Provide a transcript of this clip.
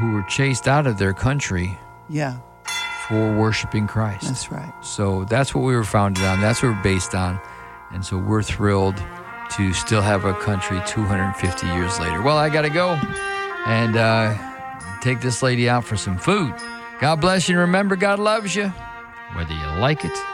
who were chased out of their country for worshiping Christ. That's right. So that's what we were founded on. That's what we're based on. And so we're thrilled to still have a country 250 years later. Well, I got to go and take this lady out for some food. God bless you, and remember, God loves you, whether you like it